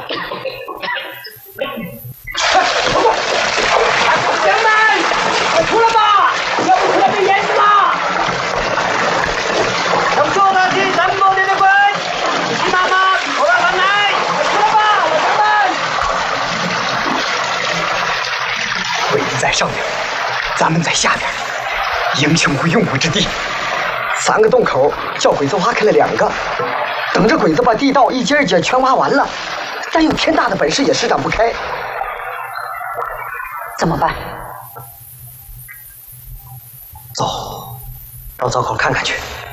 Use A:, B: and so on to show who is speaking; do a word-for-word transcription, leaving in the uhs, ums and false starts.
A: 乡们，快出来吧！要不出来被淹死了！要做那些咱们的的鬼，你妈妈我让他来，快出来吧，老乡们！鬼子在上面，咱们在下边，英雄无用武之地。三个洞口，叫鬼子挖开了两个，等着鬼子把地道一节一节全挖完了，咱有天大的本事也施展不开。怎么办？走，到灶口看看去。